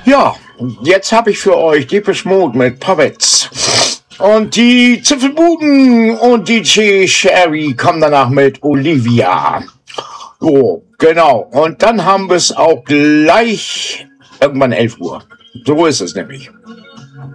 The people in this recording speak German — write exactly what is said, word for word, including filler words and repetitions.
Ja, jetzt habe ich für euch Depeche Mode mit Puppets. Und die Zipfelbuden und D J Sherry kommen danach mit Olivia. So, genau. Und dann haben wir es auch gleich irgendwann elf Uhr. So ist es nämlich.